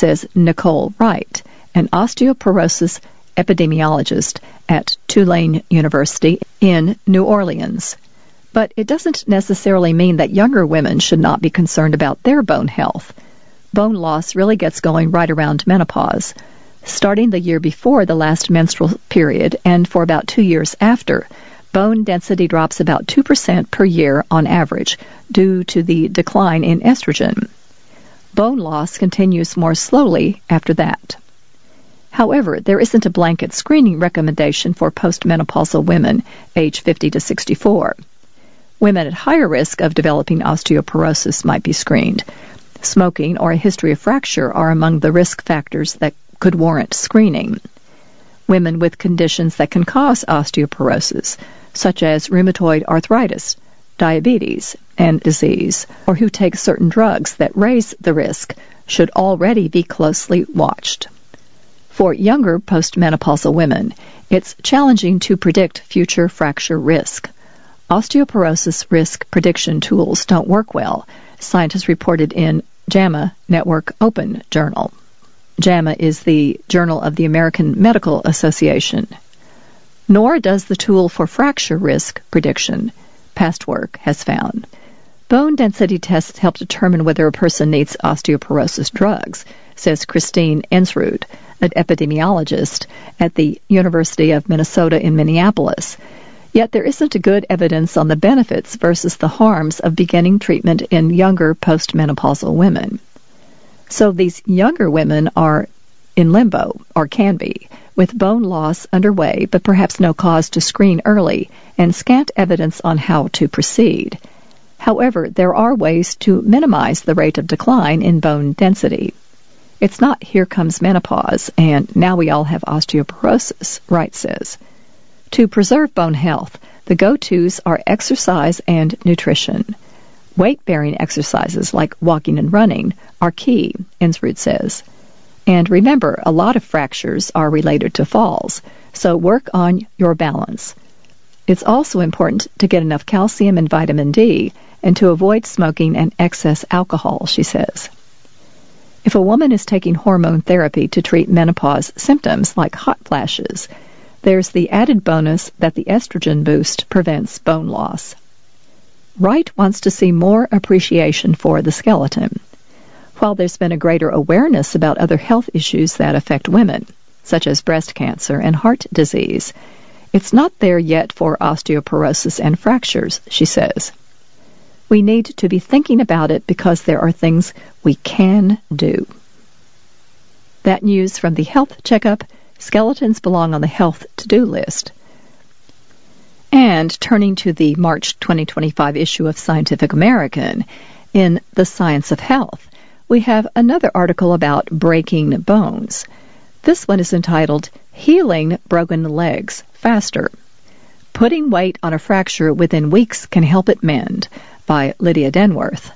says Nicole Wright, an osteoporosis epidemiologist at Tulane University in New Orleans. But it doesn't necessarily mean that younger women should not be concerned about their bone health. Bone loss really gets going right around menopause, starting the year before the last menstrual period and for about 2 years after. Bone density drops about 2% per year on average due to the decline in estrogen. Bone loss continues more slowly after that. However, there isn't a blanket screening recommendation for postmenopausal women age 50 to 64. Women at higher risk of developing osteoporosis might be screened. Smoking or a history of fracture are among the risk factors that could warrant screening. Women with conditions that can cause osteoporosis, such as rheumatoid arthritis, diabetes, and disease, or who take certain drugs that raise the risk, should already be closely watched. For younger postmenopausal women, it's challenging to predict future fracture risk. Osteoporosis risk prediction tools don't work well, scientists reported in JAMA Network Open Journal. JAMA is the Journal of the American Medical Association. Nor does the tool for fracture risk prediction, past work has found. Bone density tests help determine whether a person needs osteoporosis drugs, says Christine Ensrud, an epidemiologist at the University of Minnesota in Minneapolis. Yet there isn't good evidence on the benefits versus the harms of beginning treatment in younger postmenopausal women. So these younger women are in limbo, or can be, with bone loss underway but perhaps no cause to screen early and scant evidence on how to proceed. However, there are ways to minimize the rate of decline in bone density. It's not here comes menopause and now we all have osteoporosis, Wright says. To preserve bone health, the go-tos are exercise and nutrition. Weight-bearing exercises like walking and running are key, Ensrud says. And remember, a lot of fractures are related to falls, so work on your balance. It's also important to get enough calcium and vitamin D and to avoid smoking and excess alcohol, she says. If a woman is taking hormone therapy to treat menopause symptoms like hot flashes, there's the added bonus that the estrogen boost prevents bone loss. Wright wants to see more appreciation for the skeleton. While there's been a greater awareness about other health issues that affect women, such as breast cancer and heart disease, it's not there yet for osteoporosis and fractures, she says. We need to be thinking about it because there are things we can do. That news from the Health Checkup. Skeletons belong on the health to-do list. And turning to the March 2025 issue of Scientific American, in The Science of Health, we have another article about breaking bones. This one is entitled, Healing Broken Legs Faster. Putting weight on a fracture within weeks can help it mend, by Lydia Denworth.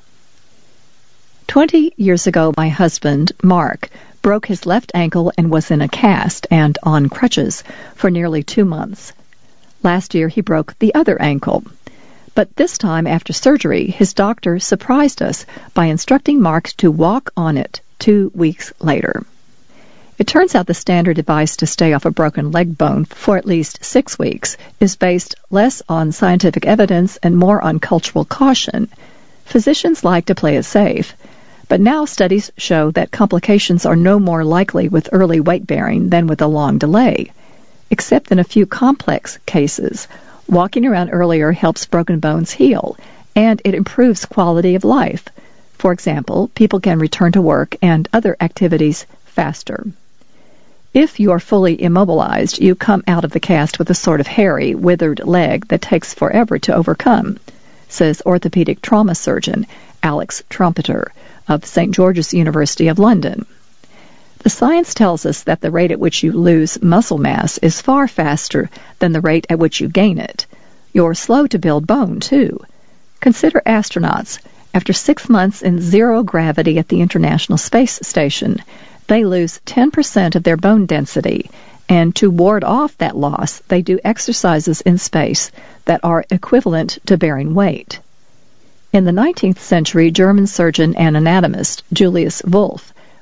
20 years ago, my husband, Mark, broke his left ankle and was in a cast and on crutches for nearly 2 months. Last year, he broke the other ankle. But this time, after surgery, his doctor surprised us by instructing Mark to walk on it 2 weeks later. It turns out the standard advice to stay off a broken leg bone for at least 6 weeks is based less on scientific evidence and more on cultural caution. Physicians like to play it safe. But now studies show that complications are no more likely with early weight-bearing than with a long delay. Except in a few complex cases, walking around earlier helps broken bones heal, and it improves quality of life. For example, people can return to work and other activities faster. If you are fully immobilized, you come out of the cast with a sort of hairy, withered leg that takes forever to overcome, says orthopedic trauma surgeon Alex Trumpeter of St. George's University of London. The science tells us that the rate at which you lose muscle mass is far faster than the rate at which you gain it. You're slow to build bone, too. Consider astronauts. After 6 months in zero gravity at the International Space Station, they lose 10% of their bone density, and to ward off that loss, they do exercises in space that are equivalent to bearing weight. In the 19th century, German surgeon and anatomist Julius Wolff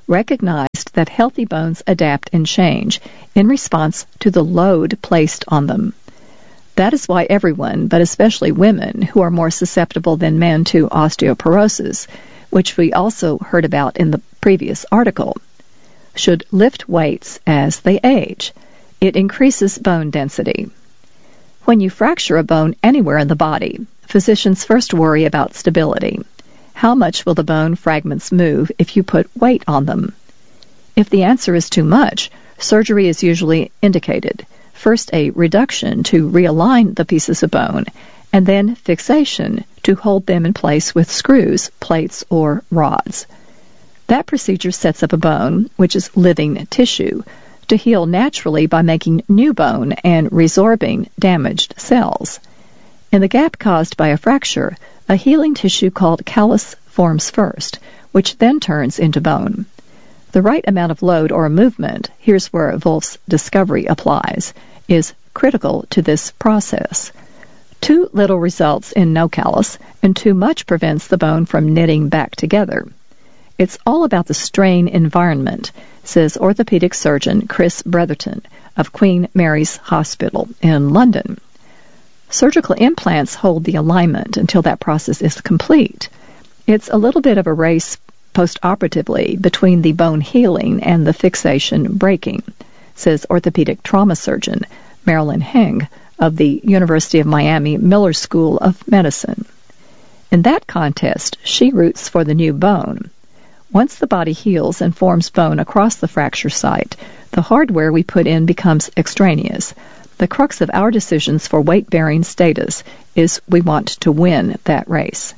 recognized that healthy bones adapt and change in response to the load placed on them. That is why everyone, but especially women, who are more susceptible than men to osteoporosis, which we also heard about in the previous article, should lift weights as they age. It increases bone density. When you fracture a bone anywhere in the body, physicians first worry about stability. How much will the bone fragments move if you put weight on them? If the answer is too much, surgery is usually indicated. First a reduction to realign the pieces of bone, and then fixation to hold them in place with screws, plates, or rods. That procedure sets up a bone, which is living tissue, to heal naturally by making new bone and resorbing damaged cells. In the gap caused by a fracture, a healing tissue called callus forms first, which then turns into bone. The right amount of load or movement, here's where Wolf's discovery applies, is critical to this process. Too little results in no callus, and too much prevents the bone from knitting back together. It's all about the strain environment, says orthopedic surgeon Chris Bretherton of Queen Mary's Hospital in London. Surgical implants hold the alignment until that process is complete. It's a little bit of a race post-operatively between the bone healing and the fixation breaking, says orthopedic trauma surgeon Marilyn Heng of the University of Miami Miller School of Medicine. In that contest, she roots for the new bone. Once the body heals and forms bone across the fracture site, the hardware we put in becomes extraneous. The crux of our decisions for weight-bearing status is we want to win that race.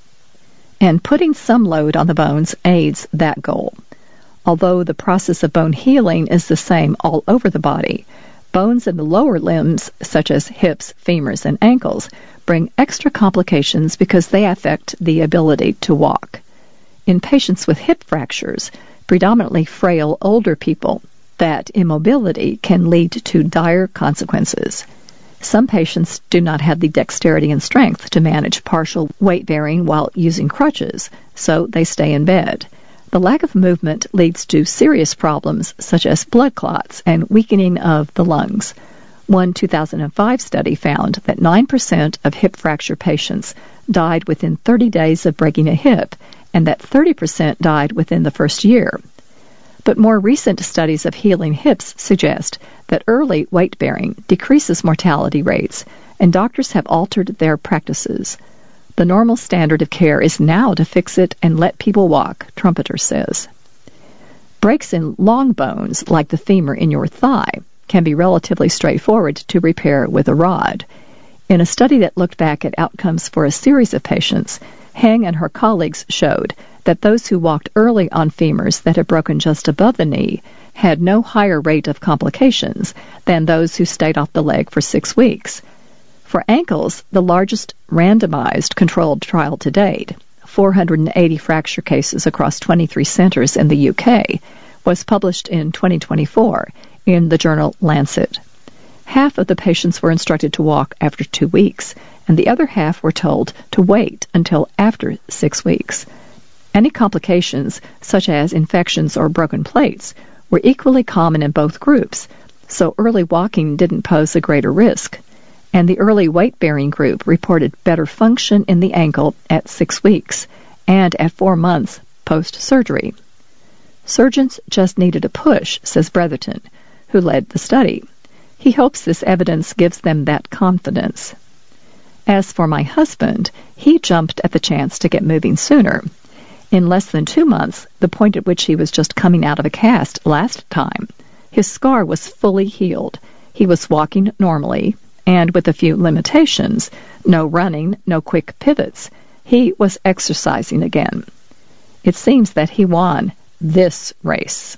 And putting some load on the bones aids that goal. Although the process of bone healing is the same all over the body, bones in the lower limbs, such as hips, femurs, and ankles, bring extra complications because they affect the ability to walk. In patients with hip fractures, predominantly frail older people, that immobility can lead to dire consequences. Some patients do not have the dexterity and strength to manage partial weight bearing while using crutches, so they stay in bed. The lack of movement leads to serious problems such as blood clots and weakening of the lungs. One 2005 study found that 9% of hip fracture patients died within 30 days of breaking a hip, and that 30% died within the first year. But more recent studies of healing hips suggest that early weight-bearing decreases mortality rates, and doctors have altered their practices. The normal standard of care is now to fix it and let people walk, Trumpeter says. Breaks in long bones, like the femur in your thigh, can be relatively straightforward to repair with a rod. In a study that looked back at outcomes for a series of patients, Heng and her colleagues showed that those who walked early on femurs that had broken just above the knee had no higher rate of complications than those who stayed off the leg for 6 weeks. For ankles, the largest randomized controlled trial to date, 480 fracture cases across 23 centers in the UK, was published in 2024 in the journal Lancet. Half of the patients were instructed to walk after 2 weeks, and the other half were told to wait until after 6 weeks. Any complications, such as infections or broken plates, were equally common in both groups, so early walking didn't pose a greater risk. And the early weight-bearing group reported better function in the ankle at 6 weeks and at 4 months post-surgery. Surgeons just needed a push, says Bretherton, who led the study. He hopes this evidence gives them that confidence. As for my husband, he jumped at the chance to get moving sooner. In less than 2 months, the point at which he was just coming out of a cast last time, his scar was fully healed. He was walking normally, and with a few limitations, no running, no quick pivots, he was exercising again. It seems that he won this race.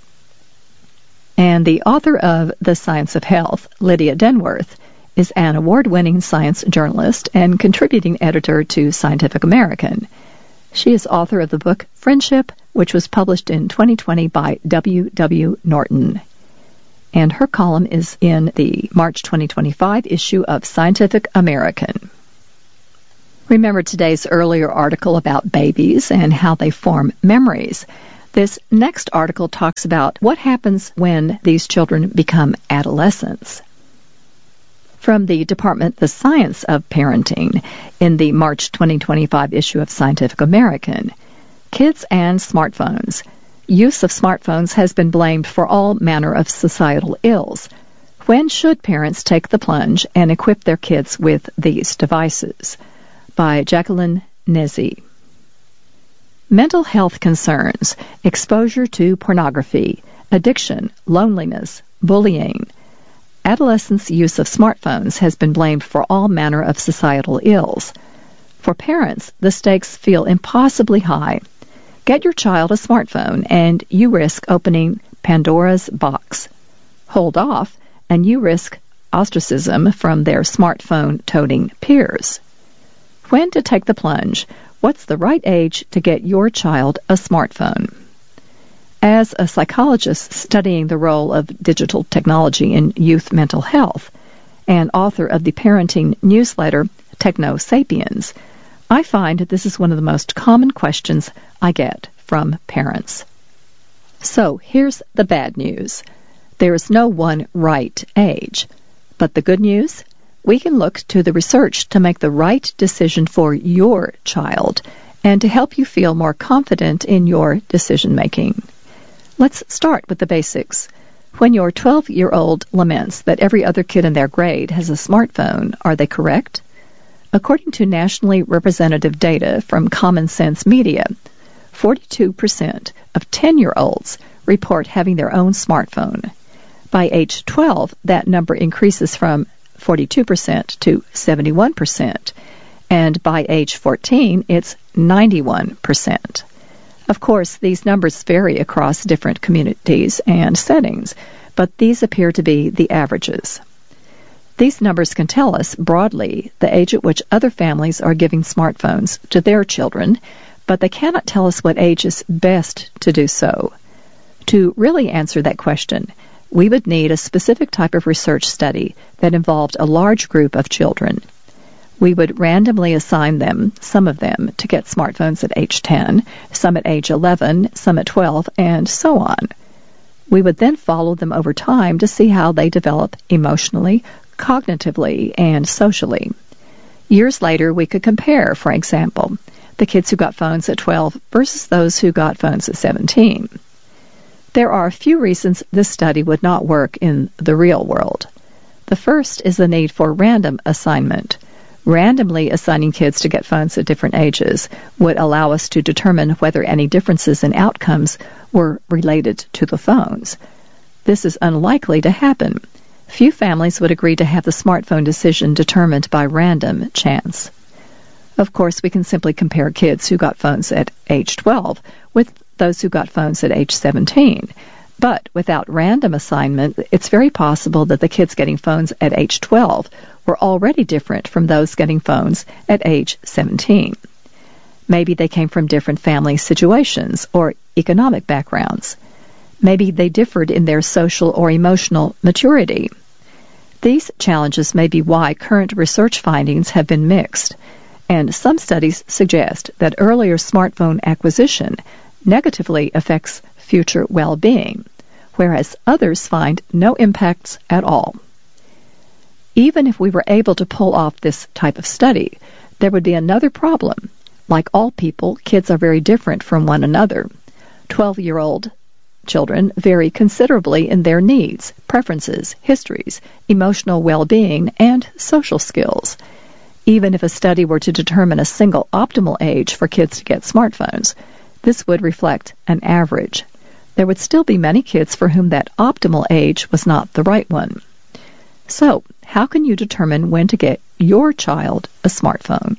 And the author of The Science of Health, Lydia Denworth, is an award-winning science journalist and contributing editor to Scientific American. She is author of the book Friendship, which was published in 2020 by W. W. Norton. And her column is in the March 2025 issue of Scientific American. Remember today's earlier article about babies and how they form memories. This next article talks about what happens when these children become adolescents. From the Department, The Science of Parenting, in the March 2025 issue of Scientific American, Kids and Smartphones. Use of smartphones has been blamed for all manner of societal ills. When should parents take the plunge and equip their kids with these devices? By Jacqueline Nezzi. Mental health concerns, exposure to pornography, addiction, loneliness, bullying. Adolescents' use of smartphones has been blamed for all manner of societal ills. For parents, the stakes feel impossibly high. Get your child a smartphone, and you risk opening Pandora's box. Hold off, and you risk ostracism from their smartphone-toting peers. When to take the plunge? What's the right age to get your child a smartphone? As a psychologist studying the role of digital technology in youth mental health and author of the parenting newsletter Techno Sapiens, I find this is one of the most common questions I get from parents. So here's the bad news. There is no one right age. But the good news? We can look to the research to make the right decision for your child and to help you feel more confident in your decision-making. Let's start with the basics. When your 12-year-old laments that every other kid in their grade has a smartphone, are they correct? According to nationally representative data from Common Sense Media, 42% of 10-year-olds report having their own smartphone. By age 12, that number increases from 42% to 71%, and by age 14, it's 91%. Of course, these numbers vary across different communities and settings, but these appear to be the averages. These numbers can tell us, broadly, the age at which other families are giving smartphones to their children, but they cannot tell us what age is best to do so. To really answer that question, we would need a specific type of research study that involved a large group of children. We would randomly assign them, some of them, to get smartphones at age 10, some at age 11, some at 12, and so on. We would then follow them over time to see how they develop emotionally, cognitively, and socially. Years later, we could compare, for example, the kids who got phones at 12 versus those who got phones at 17. There are a few reasons this study would not work in the real world. The first is the need for random assignment. Randomly assigning kids to get phones at different ages would allow us to determine whether any differences in outcomes were related to the phones. This is unlikely to happen. Few families would agree to have the smartphone decision determined by random chance. Of course, we can simply compare kids who got phones at age 12 with those who got phones at age 17. But without random assignment, it's very possible that the kids getting phones at age 12 were already different from those getting phones at age 17. Maybe they came from different family situations or economic backgrounds. Maybe they differed in their social or emotional maturity. These challenges may be why current research findings have been mixed, and some studies suggest that earlier smartphone acquisition negatively affects future well-being, whereas others find no impacts at all. Even if we were able to pull off this type of study, there would be another problem. Like all people, kids are very different from one another. 12-year-old children vary considerably in their needs, preferences, histories, emotional well-being, and social skills. Even if a study were to determine a single optimal age for kids to get smartphones, this would reflect an average. There would still be many kids for whom that optimal age was not the right one. So, how can you determine when to get your child a smartphone?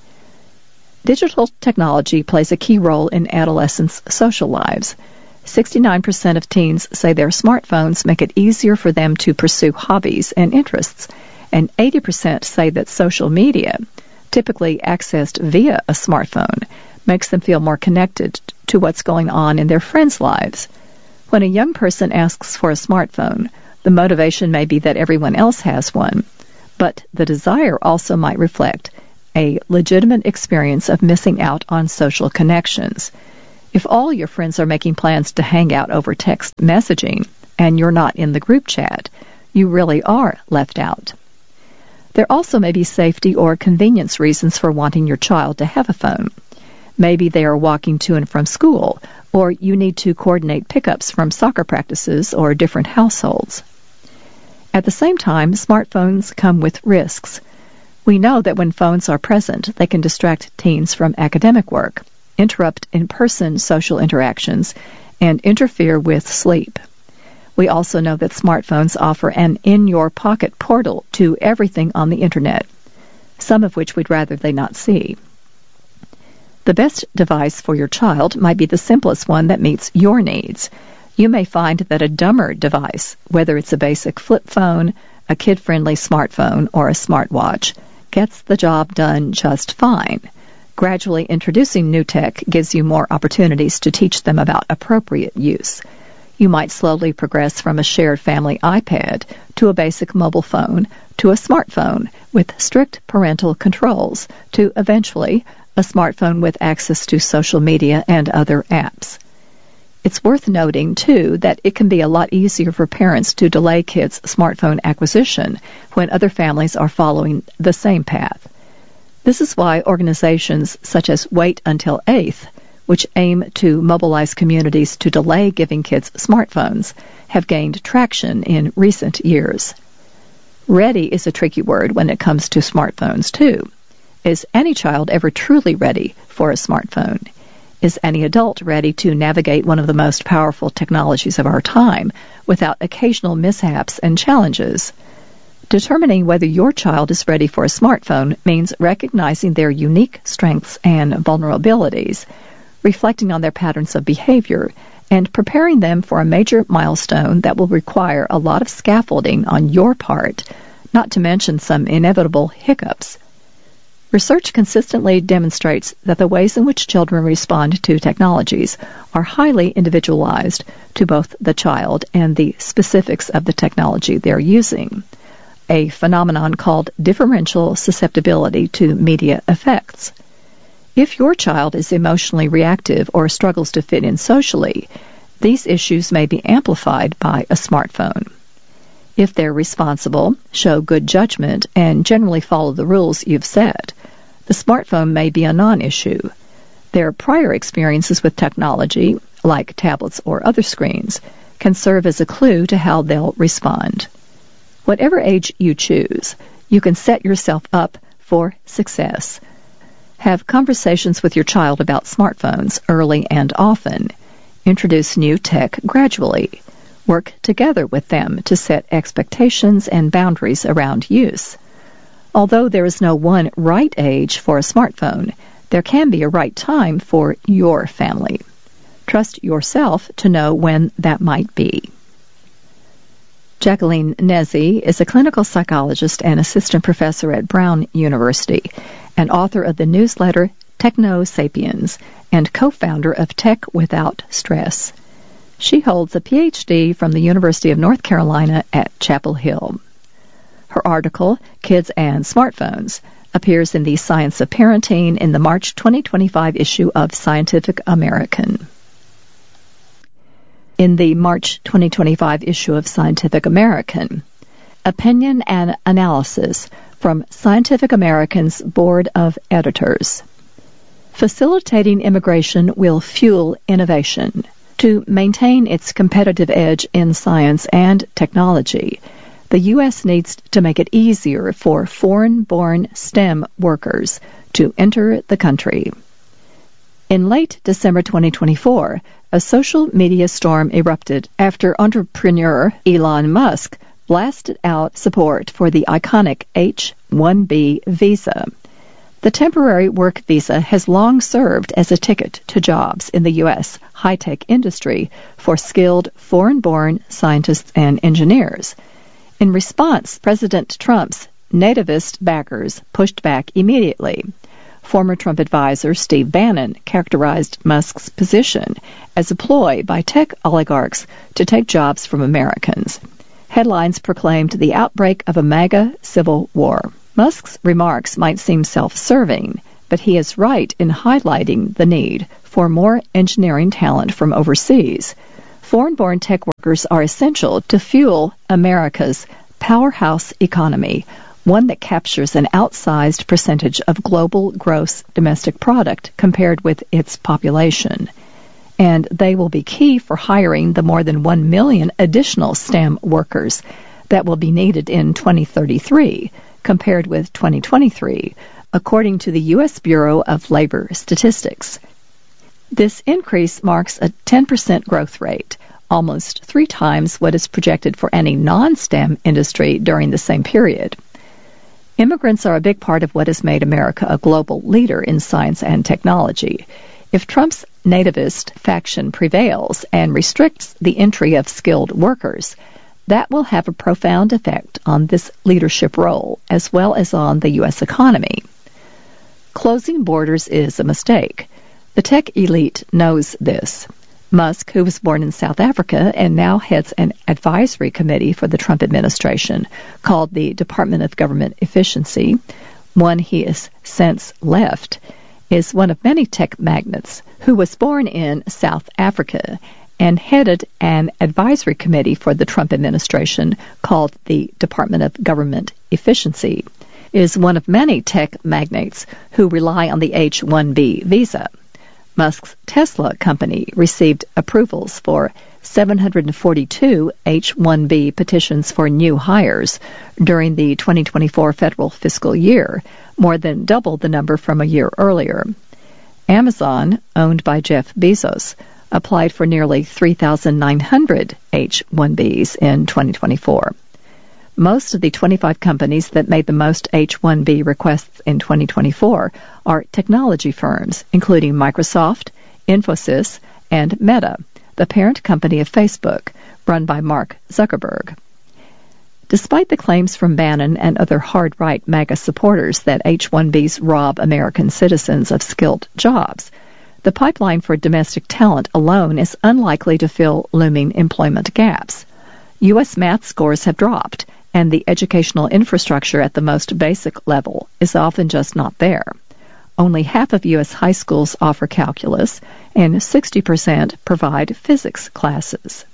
Digital technology plays a key role in adolescents' social lives. 69% of teens say their smartphones make it easier for them to pursue hobbies and interests, and 80% say that social media, typically accessed via a smartphone, makes them feel more connected to what's going on in their friends' lives. When a young person asks for a smartphone, the motivation may be that everyone else has one, but the desire also might reflect a legitimate experience of missing out on social connections. If all your friends are making plans to hang out over text messaging and you're not in the group chat, you really are left out. There also may be safety or convenience reasons for wanting your child to have a phone. Maybe they are walking to and from school, or you need to coordinate pickups from soccer practices or different households. At the same time, smartphones come with risks. We know that when phones are present, they can distract teens from academic work, interrupt in-person social interactions, and interfere with sleep. We also know that smartphones offer an in-your-pocket portal to everything on the Internet, some of which we'd rather they not see. The best device for your child might be the simplest one that meets your needs. You may find that a dumber device, whether it's a basic flip phone, a kid-friendly smartphone, or a smartwatch, gets the job done just fine. Gradually introducing new tech gives you more opportunities to teach them about appropriate use. You might slowly progress from a shared family iPad to a basic mobile phone to a smartphone with strict parental controls to eventually a smartphone with access to social media and other apps. It's worth noting, too, that it can be a lot easier for parents to delay kids' smartphone acquisition when other families are following the same path. This is why organizations such as Wait Until 8th, which aim to mobilize communities to delay giving kids smartphones, have gained traction in recent years. Ready is a tricky word when it comes to smartphones, too. Is any child ever truly ready for a smartphone? Is any adult ready to navigate one of the most powerful technologies of our time without occasional mishaps and challenges? Determining whether your child is ready for a smartphone means recognizing their unique strengths and vulnerabilities, reflecting on their patterns of behavior, and preparing them for a major milestone that will require a lot of scaffolding on your part, not to mention some inevitable hiccups. Research consistently demonstrates that the ways in which children respond to technologies are highly individualized to both the child and the specifics of the technology they're using, a phenomenon called differential susceptibility to media effects. If your child is emotionally reactive or struggles to fit in socially, these issues may be amplified by a smartphone. If they're responsible, show good judgment, and generally follow the rules you've set, the smartphone may be a non-issue. Their prior experiences with technology, like tablets or other screens, can serve as a clue to how they'll respond. Whatever age you choose, you can set yourself up for success. Have conversations with your child about smartphones early and often. Introduce new tech gradually. Work together with them to set expectations and boundaries around use. Although there is no one right age for a smartphone, there can be a right time for your family. Trust yourself to know when that might be. Jacqueline Nezi is a clinical psychologist and assistant professor at Brown University and author of the newsletter Techno Sapiens and co-founder of Tech Without Stress. She holds a Ph.D. from the University of North Carolina at Chapel Hill. Her article, Kids and Smartphones, appears in the Science of Parenting in the March 2025 issue of Scientific American. In the March 2025 issue of Scientific American, Opinion and Analysis from Scientific American's Board of Editors. Facilitating immigration will fuel innovation. To maintain its competitive edge in science and technology, the U.S. needs to make it easier for foreign-born STEM workers to enter the country. In late December 2024, a social media storm erupted after entrepreneur Elon Musk blasted out support for the iconic H-1B visa. The temporary work visa has long served as a ticket to jobs in the U.S. high-tech industry for skilled foreign-born scientists and engineers. In response, President Trump's nativist backers pushed back immediately. Former Trump advisor Steve Bannon characterized Musk's position as a ploy by tech oligarchs to take jobs from Americans. Headlines proclaimed the outbreak of a MAGA civil war. Musk's remarks might seem self-serving, but he is right in highlighting the need for more engineering talent from overseas. Foreign-born tech workers are essential to fuel America's powerhouse economy, one that captures an outsized percentage of global gross domestic product compared with its population. And they will be key for hiring the more than 1 million additional STEM workers that will be needed in 2033 compared with 2023, according to the U.S. Bureau of Labor Statistics. This increase marks a 10% growth rate, almost 3 times what is projected for any non-STEM industry during the same period. Immigrants are a big part of what has made America a global leader in science and technology. If Trump's nativist faction prevails and restricts the entry of skilled workers, that will have a profound effect on this leadership role, as well as on the U.S. economy. Closing borders is a mistake. The tech elite knows this. Musk, who was born in South Africa and now heads an advisory committee for the Trump administration called the Department of Government Efficiency, one he has since left, is one of many tech magnates who was born in South Africa and headed an advisory committee for the Trump administration called the Department of Government Efficiency, is one of many tech magnates who rely on the H-1B visa. Musk's Tesla company received approvals for 742 H-1B petitions for new hires during the 2024 federal fiscal year, more than double the number from a year earlier. Amazon, owned by Jeff Bezos, applied for nearly 3,900 H-1Bs in 2024. Most of the 25 companies that made the most H-1B requests in 2024 are technology firms, including Microsoft, Infosys, and Meta, the parent company of Facebook, run by Mark Zuckerberg. Despite the claims from Bannon and other hard-right MAGA supporters that H-1Bs rob American citizens of skilled jobs, the pipeline for domestic talent alone is unlikely to fill looming employment gaps. U.S. math scores have dropped, and the educational infrastructure at the most basic level is often just not there. Only half of U.S. high schools offer calculus, and 60% provide physics classes.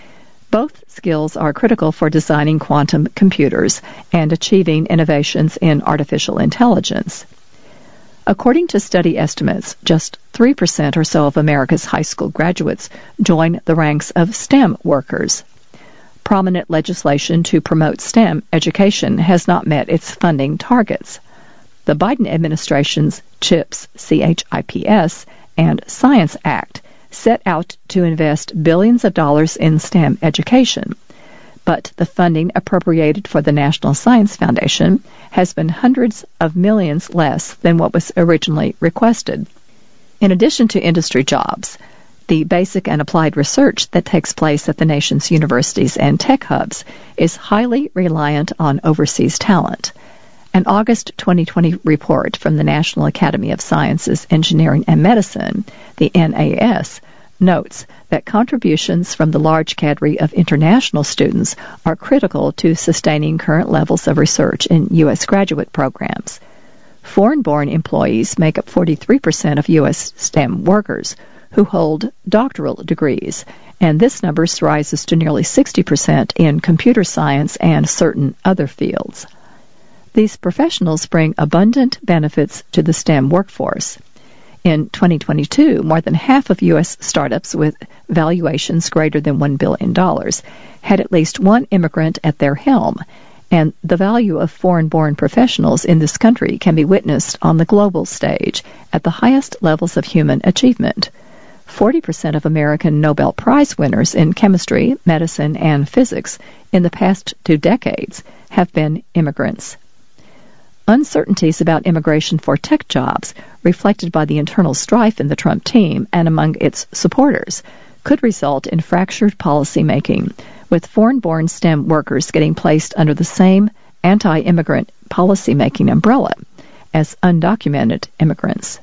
Both skills are critical for designing quantum computers and achieving innovations in artificial intelligence. According to study estimates, just 3% or so of America's high school graduates join the ranks of STEM workers. Prominent legislation to promote STEM education has not met its funding targets. The Biden administration's CHIPS, C-H-I-P-S, and Science Act set out to invest billions of dollars in STEM education, but the funding appropriated for the National Science Foundation has been hundreds of millions less than what was originally requested. In addition to industry jobs, the basic and applied research that takes place at the nation's universities and tech hubs is highly reliant on overseas talent. An August 2020 report from the National Academy of Sciences, Engineering, and Medicine, the NAS, notes that contributions from the large cadre of international students are critical to sustaining current levels of research in U.S. graduate programs. Foreign-born employees make up 43% of U.S. STEM workers, who hold doctoral degrees, and this number rises to nearly 60% in computer science and certain other fields. These professionals bring abundant benefits to the STEM workforce. In 2022, more than half of U.S. startups with valuations greater than $1 billion had at least one immigrant at their helm, and the value of foreign-born professionals in this country can be witnessed on the global stage at the highest levels of human achievement. 40% of American Nobel Prize winners in chemistry, medicine, and physics in the past 2 decades have been immigrants. Uncertainties about immigration for tech jobs, reflected by the internal strife in the Trump team and among its supporters, could result in fractured policymaking, with foreign-born STEM workers getting placed under the same anti-immigrant policymaking umbrella as undocumented immigrants.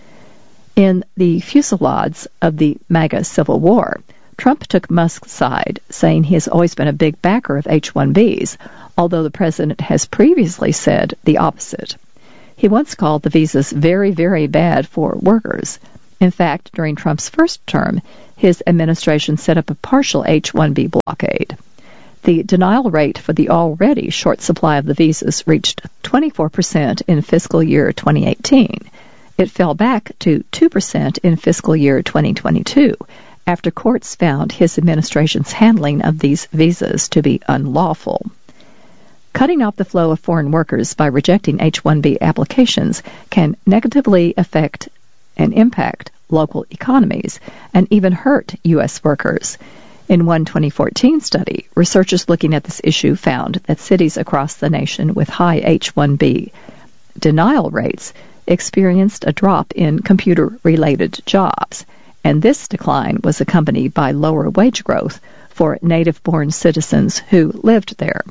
In the fusillades of the MAGA Civil War, Trump took Musk's side, saying he has always been a big backer of H-1Bs, although the president has previously said the opposite. He once called the visas very, very bad for workers. In fact, during Trump's first term, his administration set up a partial H-1B blockade. The denial rate for the already short supply of the visas reached 24% in fiscal year 2018. It fell back to 2% in fiscal year 2022 after courts found his administration's handling of these visas to be unlawful. Cutting off the flow of foreign workers by rejecting H-1B applications can negatively affect and impact local economies and even hurt U.S. workers. In one 2014 study, researchers looking at this issue found that cities across the nation with high H-1B denial rates experienced a drop in computer-related jobs, and this decline was accompanied by lower wage growth for native-born citizens who lived there.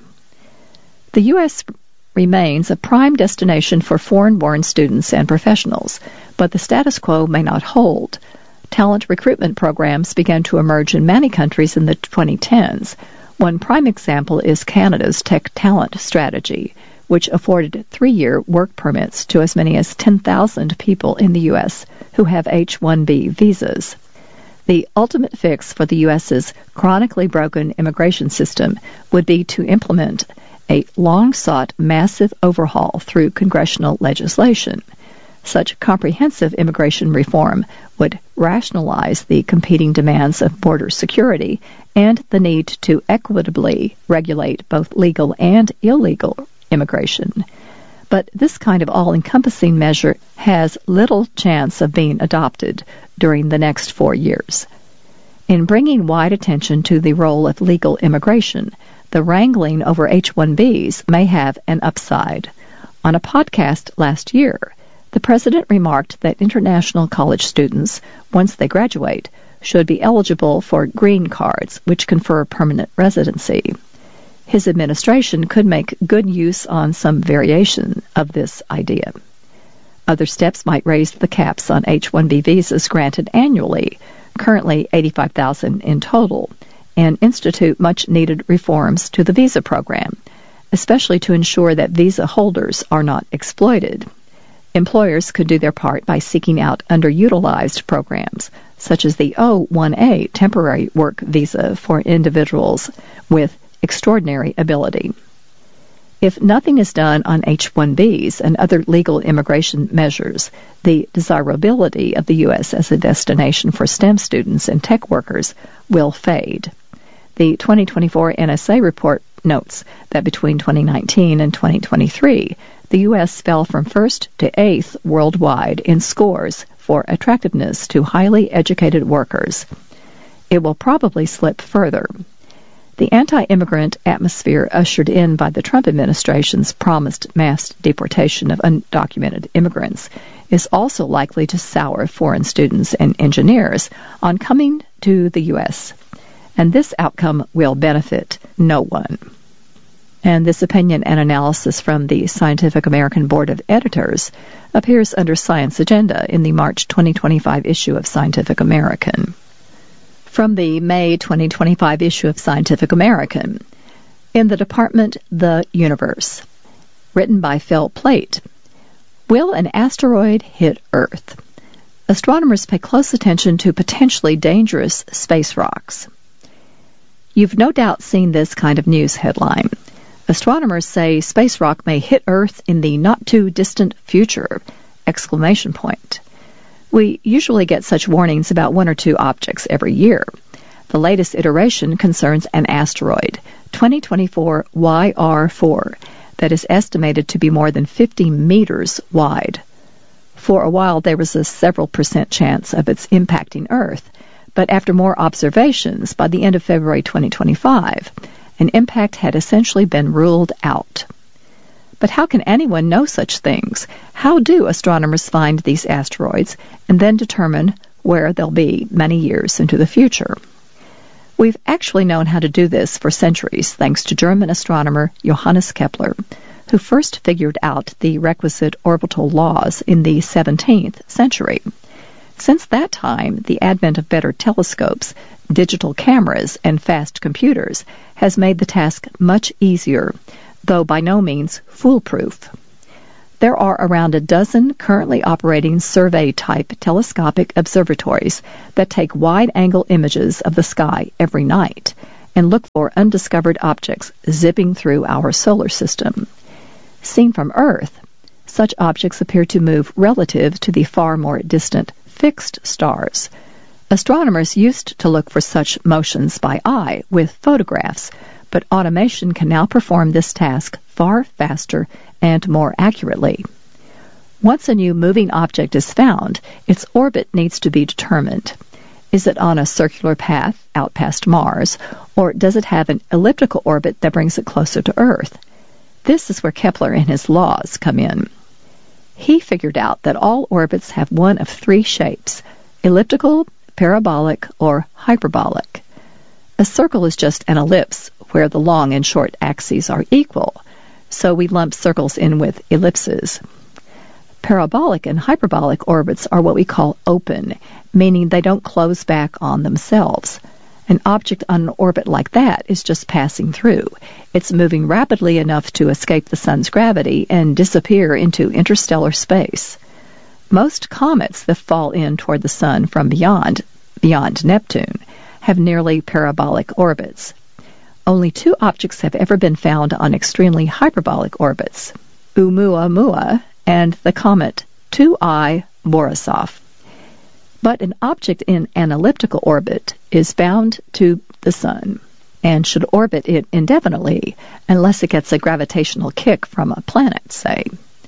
The U.S. remains a prime destination for foreign-born students and professionals, but the status quo may not hold. Talent recruitment programs began to emerge in many countries in the 2010s. One prime example is Canada's Tech Talent Strategy, which afforded 3-year work permits to as many as 10,000 people in the U.S. who have H-1B visas. The ultimate fix for the U.S.'s chronically broken immigration system would be to implement a long-sought massive overhaul through congressional legislation. Such comprehensive immigration reform would rationalize the competing demands of border security and the need to equitably regulate both legal and illegal immigration. But this kind of all-encompassing measure has little chance of being adopted during the next 4 years. In bringing wide attention to the role of legal immigration, the wrangling over H-1Bs may have an upside. On a podcast last year, the president remarked that international college students, once they graduate, should be eligible for green cards, which confer permanent residency. His administration could make good use on some variation of this idea. Other steps might raise the caps on H-1B visas granted annually, currently 85,000 in total, and institute much-needed reforms to the visa program, especially to ensure that visa holders are not exploited. Employers could do their part by seeking out underutilized programs, such as the O-1A temporary work visa for individuals with extraordinary ability. If nothing is done on H-1Bs and other legal immigration measures, the desirability of the U.S. as a destination for STEM students and tech workers will fade. The 2024 NSA report notes that between 2019 and 2023, the U.S. fell from 1st to 8th worldwide in scores for attractiveness to highly educated workers. It will probably slip further. The anti-immigrant atmosphere ushered in by the Trump administration's promised mass deportation of undocumented immigrants is also likely to sour foreign students and engineers on coming to the U.S., and this outcome will benefit no one. And this opinion and analysis from the Scientific American Board of Editors appears under Science Agenda in the March 2025 issue of Scientific American. From the May 2025 issue of Scientific American, in the department The Universe, written by Phil Plait. Will an asteroid hit Earth? Astronomers pay close attention to potentially dangerous space rocks. You've no doubt seen this kind of news headline. Astronomers say space rock may hit Earth in the not-too-distant future! ! We usually get such warnings about 1 or 2 objects every year. The latest iteration concerns an asteroid, 2024 YR4, that is estimated to be more than 50 meters wide. For a while, there was a several % chance of its impacting Earth, but after more observations, by the end of February 2025, an impact had essentially been ruled out. But how can anyone know such things? How do astronomers find these asteroids and then determine where they'll be many years into the future? We've actually known how to do this for centuries, thanks to German astronomer Johannes Kepler, who first figured out the requisite orbital laws in the 17th century. Since that time, the advent of better telescopes, digital cameras, and fast computers has made the task much easier, though by no means foolproof. There are around a dozen currently operating survey-type telescopic observatories that take wide-angle images of the sky every night and look for undiscovered objects zipping through our solar system. Seen from Earth, such objects appear to move relative to the far more distant fixed stars. Astronomers used to look for such motions by eye with photographs, but automation can now perform this task far faster and more accurately. Once a new moving object is found, its orbit needs to be determined. Is it on a circular path out past Mars, or does it have an elliptical orbit that brings it closer to Earth? This is where Kepler and his laws come in. He figured out that all orbits have one of three shapes: elliptical, parabolic, or hyperbolic. A circle is just an ellipse where the long and short axes are equal, so we lump circles in with ellipses. Parabolic and hyperbolic orbits are what we call open, meaning they don't close back on themselves. An object on an orbit like that is just passing through. It's moving rapidly enough to escape the sun's gravity and disappear into interstellar space. Most comets that fall in toward the sun from beyond Neptune, have nearly parabolic orbits. Only two objects have ever been found on extremely hyperbolic orbits: Oumuamua and the comet 2I Borisov. But an object in an elliptical orbit is bound to the sun and should orbit it indefinitely unless it gets a gravitational kick from a planet, say.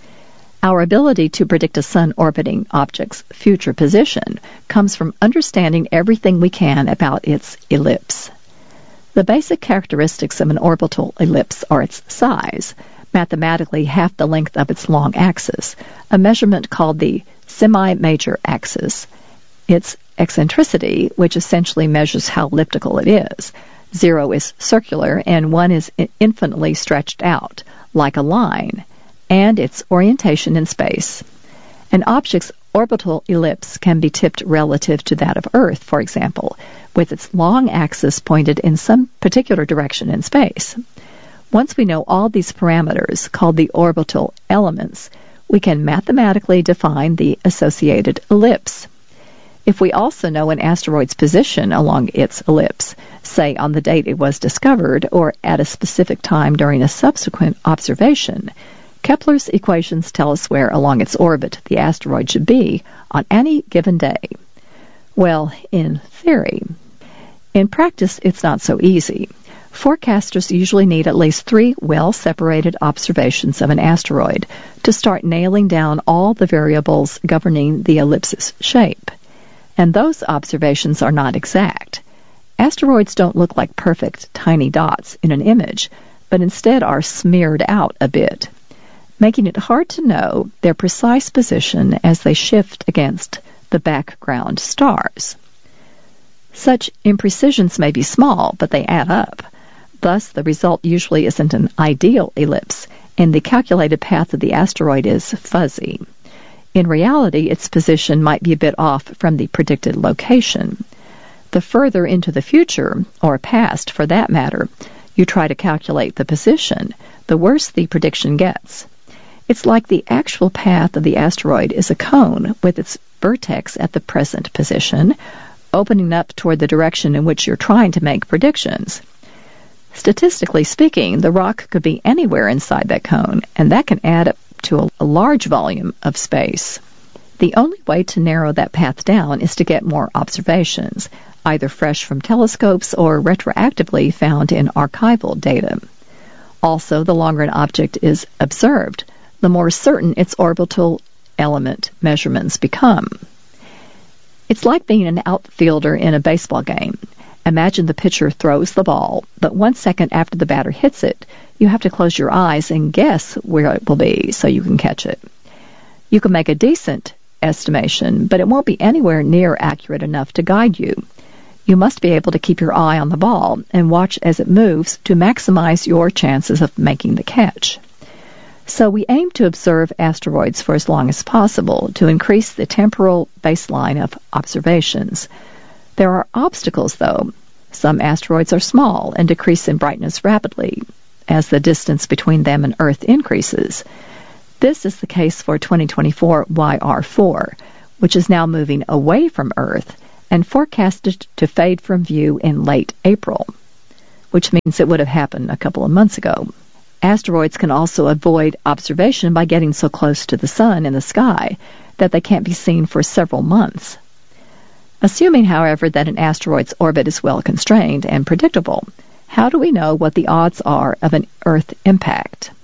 Our ability to predict a sun-orbiting object's future position comes from understanding everything we can about its ellipse. The basic characteristics of an orbital ellipse are its size, mathematically half the length of its long axis, a measurement called the semi-major axis, its eccentricity, which essentially measures how elliptical it is. 0 is circular, and 1 is infinitely stretched out, like a line, and its orientation in space. An object's orbital ellipse can be tipped relative to that of Earth, for example, with its long axis pointed in some particular direction in space. Once we know all these parameters, called the orbital elements, we can mathematically define the associated ellipse. If we also know an asteroid's position along its ellipse, say on the date it was discovered or at a specific time during a subsequent observation, Kepler's equations tell us where along its orbit the asteroid should be on any given day. Well, in theory. In practice, it's not so easy. Forecasters usually need at least 3 well-separated observations of an asteroid to start nailing down all the variables governing the ellipse's shape. And those observations are not exact. Asteroids don't look like perfect, tiny dots in an image, but instead are smeared out a bit, making it hard to know their precise position as they shift against the background stars. Such imprecisions may be small, but they add up. Thus, the result usually isn't an ideal ellipse, and the calculated path of the asteroid is fuzzy. In reality, its position might be a bit off from the predicted location. The further into the future, or past for that matter, you try to calculate the position, the worse the prediction gets. It's like the actual path of the asteroid is a cone with its vertex at the present position, opening up toward the direction in which you're trying to make predictions. Statistically speaking, the rock could be anywhere inside that cone, and that can add up to a large volume of space. The only way to narrow that path down is to get more observations, either fresh from telescopes or retroactively found in archival data. Also, the longer an object is observed, the more certain its orbital element measurements become. It's like being an outfielder in a baseball game. Imagine the pitcher throws the ball, but 1 second after the batter hits it, you have to close your eyes and guess where it will be so you can catch it. You can make a decent estimation, but it won't be anywhere near accurate enough to guide you. You must be able to keep your eye on the ball and watch as it moves to maximize your chances of making the catch. So we aim to observe asteroids for as long as possible to increase the temporal baseline of observations. There are obstacles, though. Some asteroids are small and decrease in brightness rapidly as the distance between them and Earth increases. This is the case for 2024 YR4, which is now moving away from Earth and forecasted to fade from view in late April, which means it would have happened a couple of months ago. Asteroids can also avoid observation by getting so close to the sun in the sky that they can't be seen for several months. Assuming, however, that an asteroid's orbit is well constrained and predictable, how do we know what the odds are of an Earth impact?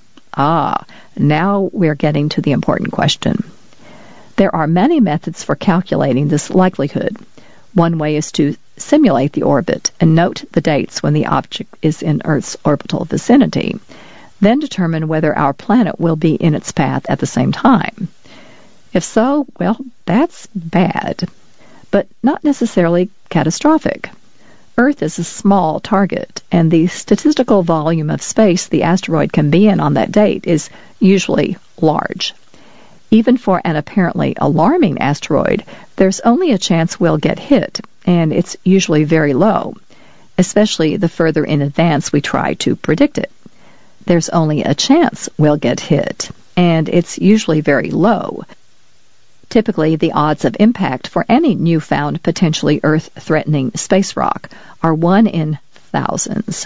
Now we're getting to the important question. There are many methods for calculating this likelihood. One way is to simulate the orbit and note the dates when the object is in Earth's orbital vicinity, then determine whether our planet will be in its path at the same time. If so, well, that's bad, but not necessarily catastrophic. Earth is a small target, and the statistical volume of space the asteroid can be in on that date is usually large. Even for an apparently alarming asteroid, there's only a chance we'll get hit, and it's usually very low, especially the further in advance we try to predict it. There's only a chance we'll get hit, and it's usually very low. Typically, the odds of impact for any newfound potentially Earth-threatening space rock are 1 in thousands.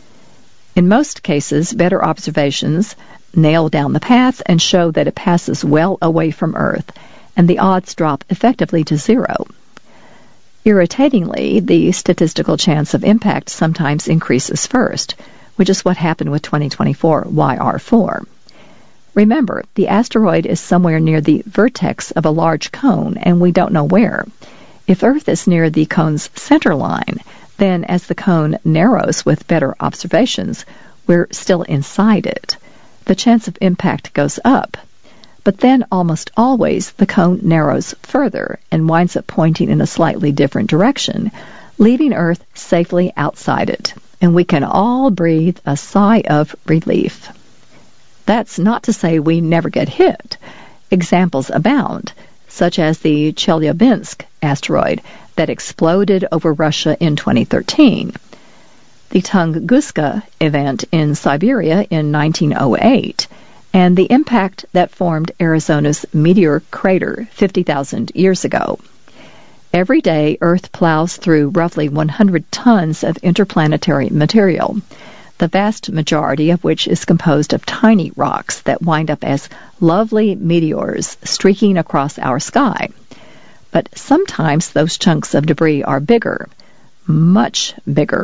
In most cases, better observations nail down the path and show that it passes well away from Earth, and the odds drop effectively to 0. Irritatingly, the statistical chance of impact sometimes increases first, which is what happened with 2024 YR4. Remember, the asteroid is somewhere near the vertex of a large cone, and we don't know where. If Earth is near the cone's center line, then as the cone narrows with better observations, we're still inside it. The chance of impact goes up. But then almost always the cone narrows further and winds up pointing in a slightly different direction, leaving Earth safely outside it, and we can all breathe a sigh of relief. That's not to say we never get hit. Examples abound, such as the Chelyabinsk asteroid that exploded over Russia in 2013, the Tunguska event in Siberia in 1908, and the impact that formed Arizona's meteor crater 50,000 years ago. Every day, Earth plows through roughly 100 tons of interplanetary material, the vast majority of which is composed of tiny rocks that wind up as lovely meteors streaking across our sky. But sometimes those chunks of debris are bigger, much bigger.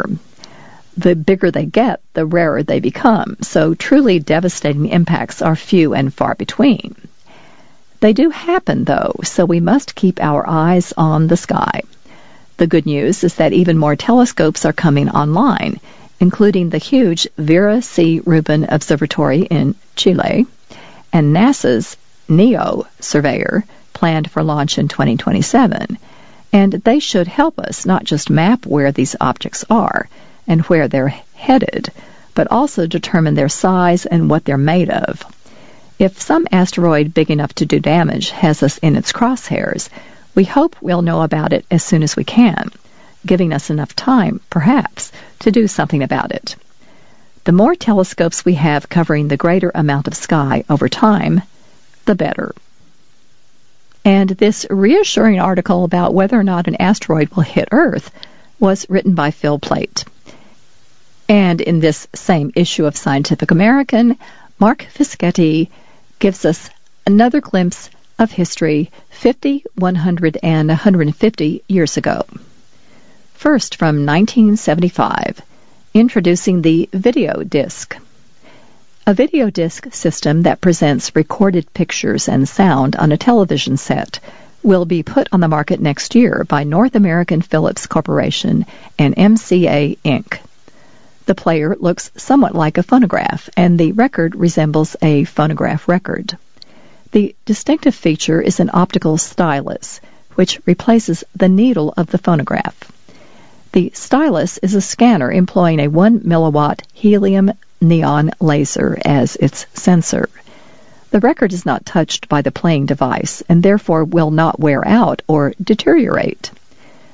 The bigger they get, the rarer they become, so truly devastating impacts are few and far between. They do happen, though, so we must keep our eyes on the sky. The good news is that even more telescopes are coming online, including the huge Vera C. Rubin Observatory in Chile and NASA's NEO surveyor, planned for launch in 2027. And they should help us not just map where these objects are and where they're headed, but also determine their size and what they're made of. If some asteroid big enough to do damage has us in its crosshairs, we hope we'll know about it as soon as we can, giving us enough time, perhaps, to do something about it. The more telescopes we have covering the greater amount of sky over time, the better. And this reassuring article about whether or not an asteroid will hit Earth was written by Phil Plait. And in this same issue of Scientific American, Mark Fischetti gives us another glimpse of history 50, 100, and 150 years ago. First, from 1975, introducing the video disc. A video disc system that presents recorded pictures and sound on a television set will be put on the market next year by North American Philips Corporation and MCA Inc. The player looks somewhat like a phonograph, and the record resembles a phonograph record. The distinctive feature is an optical stylus, which replaces the needle of the phonograph. The stylus is a scanner employing a 1 milliwatt helium neon laser as its sensor. The record is not touched by the playing device and therefore will not wear out or deteriorate.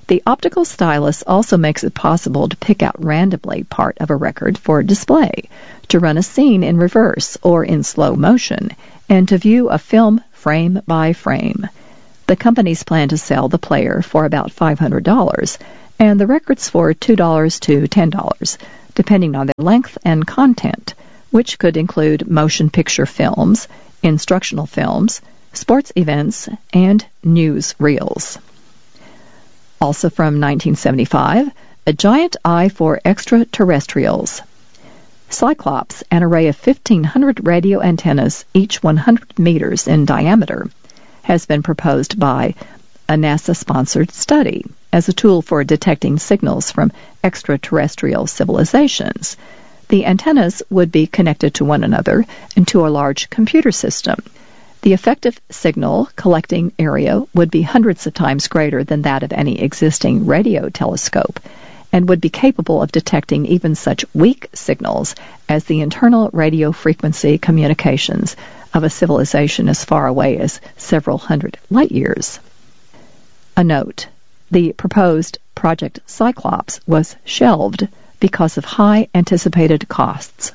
The optical stylus also makes it possible to pick out randomly part of a record for display, to run a scene in reverse or in slow motion, and to view a film frame by frame. The companies plan to sell the player for about $500, and the records for $2 to $10, depending on their length and content, which could include motion picture films, instructional films, sports events, and news reels. Also from 1975, A Giant Eye for Extraterrestrials. Cyclops, an array of 1,500 radio antennas, each 100 meters in diameter, has been proposed by a NASA-sponsored study as a tool for detecting signals from extraterrestrial civilizations. The antennas would be connected to one another into a large computer system. The effective signal collecting area would be hundreds of times greater than that of any existing radio telescope, and would be capable of detecting even such weak signals as the internal radio frequency communications of a civilization as far away as several hundred light years. A note: the proposed Project Cyclops was shelved because of high anticipated costs.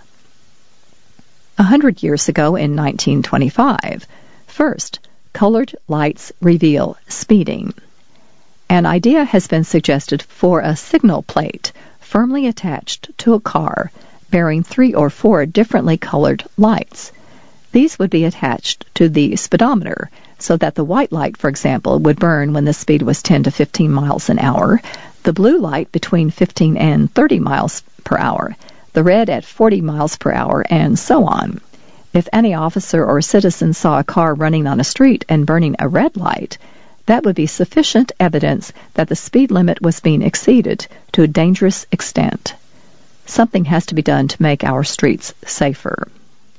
100 years ago in 1925, first, colored lights reveal speeding. An idea has been suggested for a signal plate firmly attached to a car bearing 3 or 4 differently colored lights. These would be attached to the speedometer so that the white light, for example, would burn when the speed was 10 to 15 miles an hour, the blue light between 15 and 30 miles per hour, the red at 40 miles per hour, and so on. If any officer or citizen saw a car running on a street and burning a red light, that would be sufficient evidence that the speed limit was being exceeded to a dangerous extent. Something has to be done to make our streets safer.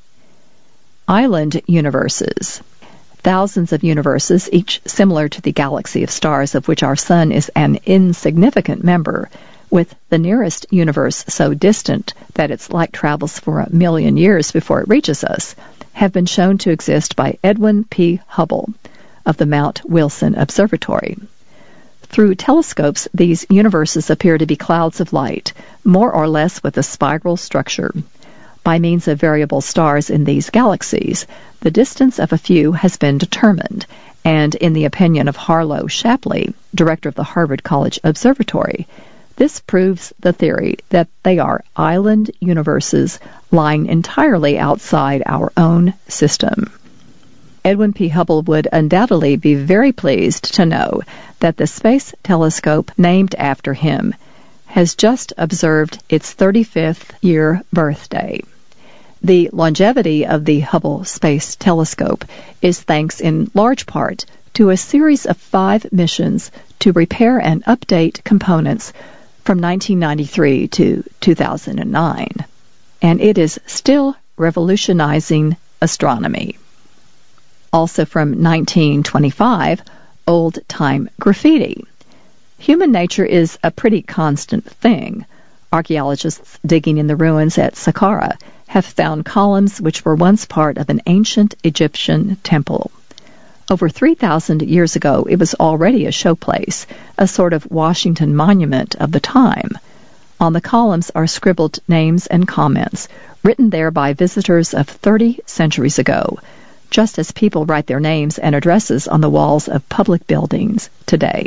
Island universes. Thousands of universes, each similar to the galaxy of stars of which our sun is an insignificant member, with the nearest universe so distant that its light travels for 1 million years before it reaches us, have been shown to exist by Edwin P. Hubble of the Mount Wilson Observatory. Through telescopes, these universes appear to be clouds of light, more or less with a spiral structure. By means of variable stars in these galaxies, the distance of a few has been determined, and in the opinion of Harlow Shapley, director of the Harvard College Observatory, this proves the theory that they are island universes lying entirely outside our own system. Edwin P. Hubble would undoubtedly be very pleased to know that the space telescope named after him has just observed its 35th year birthday. The longevity of the Hubble Space Telescope is thanks in large part to a series of 5 missions to repair and update components from 1993 to 2009, and it is still revolutionizing astronomy. Also from 1925, old-time graffiti. Human nature is a pretty constant thing. Archaeologists digging in the ruins at Saqqara have found columns which were once part of an ancient Egyptian temple. Over 3,000 years ago, it was already a showplace, a sort of Washington Monument of the time. On the columns are scribbled names and comments, written there by visitors of 30 centuries ago, just as people write their names and addresses on the walls of public buildings today.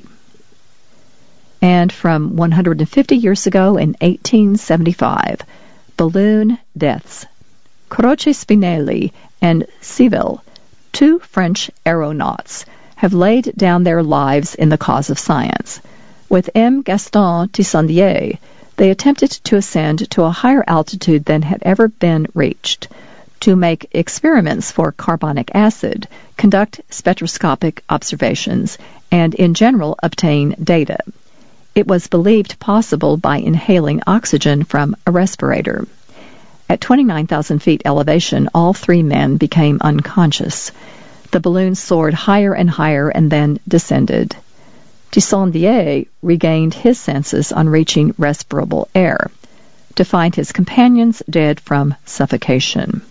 And from 150 years ago in 1875, balloon deaths. Croce Spinelli and Civil, 2 French aeronauts, have laid down their lives in the cause of science. With M. Gaston Tissandier, they attempted to ascend to a higher altitude than had ever been reached, to make experiments for carbonic acid, conduct spectroscopic observations, and in general obtain data. It was believed possible by inhaling oxygen from a respirator. At 29,000 feet elevation, all 3 men became unconscious. The balloon soared higher and higher and then descended. Tissandier regained his senses on reaching respirable air, to find his companions dead from suffocation.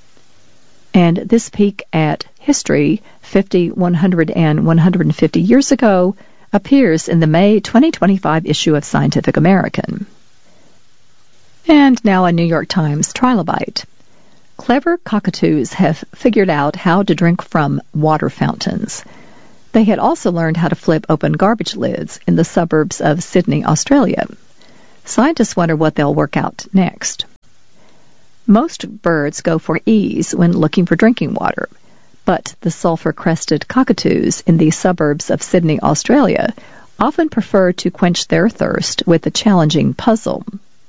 And this peek at history, 50, 100, and 150 years ago, appears in the May 2025 issue of Scientific American. And now a New York Times trilobite. Clever cockatoos have figured out how to drink from water fountains. They had also learned how to flip open garbage lids in the suburbs of Sydney, Australia. Scientists wonder what they'll work out next. Most birds go for ease when looking for drinking water, but the sulfur-crested cockatoos in the suburbs of Sydney, Australia, often prefer to quench their thirst with a challenging puzzle.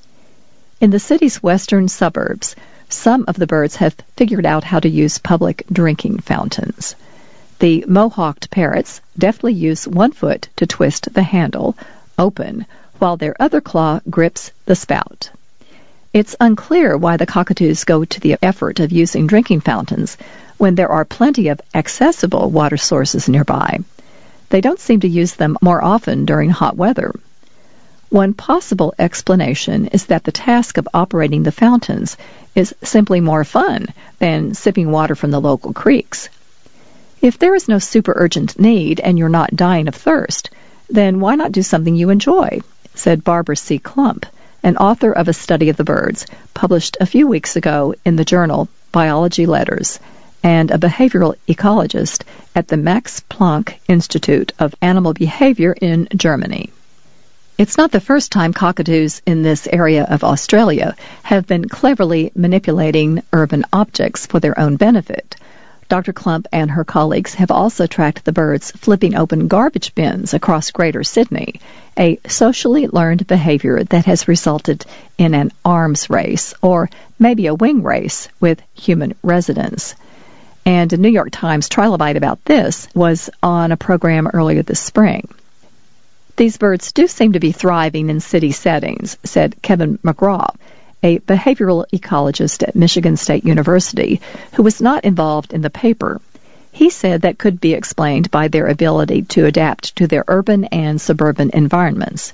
In the city's western suburbs, some of the birds have figured out how to use public drinking fountains. The mohawked parrots deftly use one foot to twist the handle open, while their other claw grips the spout. It's unclear why the cockatoos go to the effort of using drinking fountains when there are plenty of accessible water sources nearby. They don't seem to use them more often during hot weather. One possible explanation is that the task of operating the fountains is simply more fun than sipping water from the local creeks. If there is no super urgent need and you're not dying of thirst, then why not do something you enjoy, said Barbara C. Klump, an author of a study of the birds, published a few weeks ago in the journal Biology Letters, and a behavioral ecologist at the Max Planck Institute of Animal Behavior in Germany. It's not the first time cockatoos in this area of Australia have been cleverly manipulating urban objects for their own benefit. Dr. Klump and her colleagues have also tracked the birds flipping open garbage bins across Greater Sydney, a socially learned behavior that has resulted in an arms race, or maybe a wing race, with human residents. And a New York Times trilobite about this was on a program earlier this spring. These birds do seem to be thriving in city settings, said Kevin McGraw, a behavioral ecologist at Michigan State University, who was not involved in the paper. He said that could be explained by their ability to adapt to their urban and suburban environments.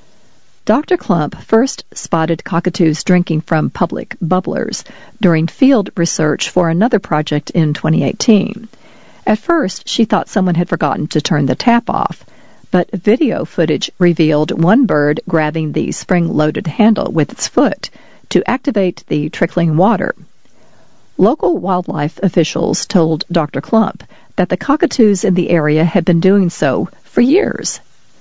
Dr. Klump first spotted cockatoos drinking from public bubblers during field research for another project in 2018. At first, she thought someone had forgotten to turn the tap off, but video footage revealed one bird grabbing the spring-loaded handle with its foot to activate the trickling water. Local wildlife officials told Dr. Klump that the cockatoos in the area had been doing so for years.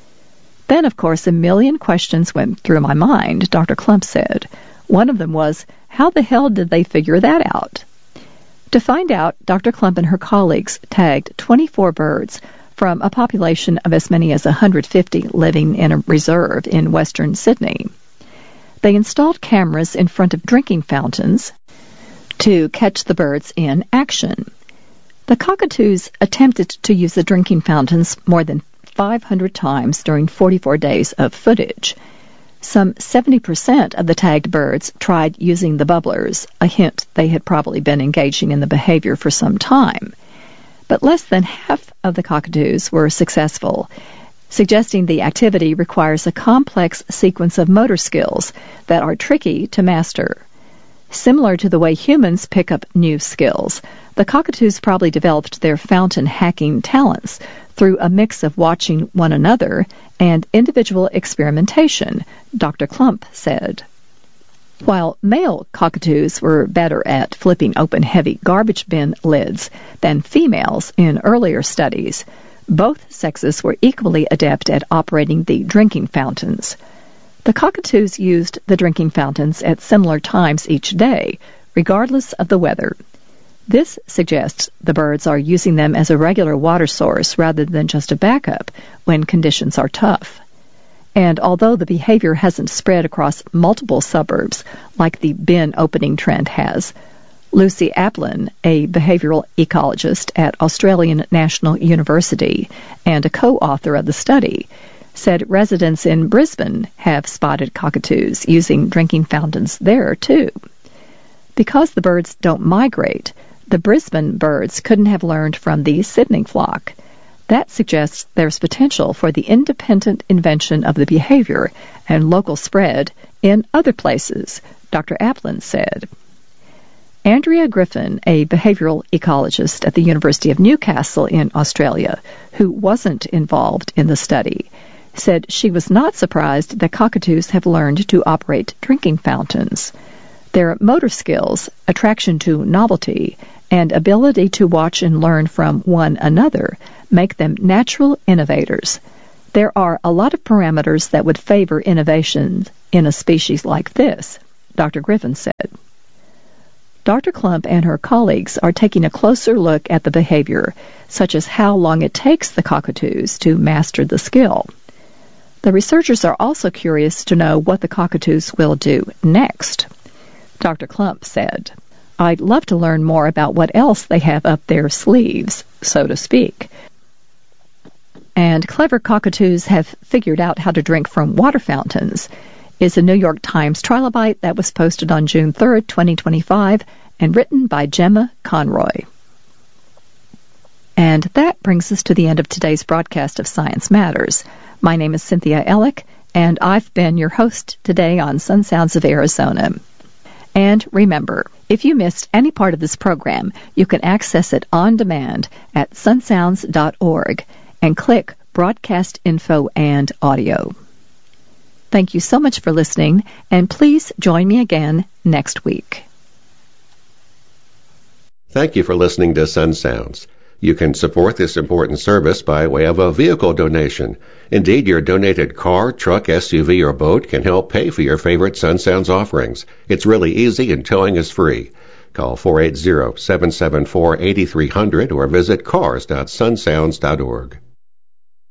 Then, of course, a million questions went through my mind, Dr. Klump said. One of them was, how the hell did they figure that out? To find out, Dr. Klump and her colleagues tagged 24 birds from a population of as many as 150 living in a reserve in western Sydney. They installed cameras in front of drinking fountains to catch the birds in action. The cockatoos attempted to use the drinking fountains more than 500 times during 44 days of footage. Some 70% of the tagged birds tried using the bubblers, a hint they had probably been engaging in the behavior for some time. But less than half of the cockatoos were successful, suggesting the activity requires a complex sequence of motor skills that are tricky to master. Similar to the way humans pick up new skills, the cockatoos probably developed their fountain hacking talents through a mix of watching one another and individual experimentation, Dr. Klump said. While male cockatoos were better at flipping open heavy garbage bin lids than females in earlier studies, both sexes were equally adept at operating the drinking fountains. The cockatoos used the drinking fountains at similar times each day, regardless of the weather. This suggests the birds are using them as a regular water source rather than just a backup when conditions are tough. And although the behavior hasn't spread across multiple suburbs like the bin opening trend has, Lucy Aplin, a behavioral ecologist at Australian National University and a co-author of the study, said residents in Brisbane have spotted cockatoos using drinking fountains there, too. Because the birds don't migrate, the Brisbane birds couldn't have learned from the Sydney flock. That suggests there's potential for the independent invention of the behavior and local spread in other places, Dr. Aplin said. Andrea Griffin, a behavioral ecologist at the University of Newcastle in Australia, who wasn't involved in the study, said she was not surprised that cockatoos have learned to operate drinking fountains. Their motor skills, attraction to novelty, and ability to watch and learn from one another make them natural innovators. There are a lot of parameters that would favor innovation in a species like this, Dr. Griffin said. Dr. Klump and her colleagues are taking a closer look at the behavior, such as how long it takes the cockatoos to master the skill. The researchers are also curious to know what the cockatoos will do next. Dr. Klump said, "I'd love to learn more about what else they have up their sleeves, so to speak." And clever cockatoos have figured out how to drink from water fountains is a New York Times trilobite that was posted on June 3, 2025, and written by Gemma Conroy. And that brings us to the end of today's broadcast of Science Matters. My name is Cynthia Ellick, and I've been your host today on Sun Sounds of Arizona. And remember, if you missed any part of this program, you can access it on demand at sunsounds.org and click Broadcast Info and Audio. Thank you so much for listening, and please join me again next week. Thank you for listening to Sun Sounds. You can support this important service by way of a vehicle donation. Indeed, your donated car, truck, SUV, or boat can help pay for your favorite Sun Sounds offerings. It's really easy and towing is free. Call 480-774-8300 or visit cars.sunsounds.org.